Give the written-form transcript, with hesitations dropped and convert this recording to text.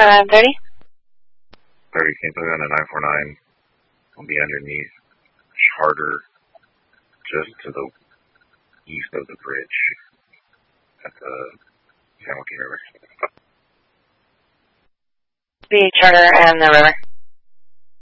930. 30, can you put me on a 949? I'll be underneath Charter, just to the east of the bridge at the San Joaquin River. Be Charter and the river.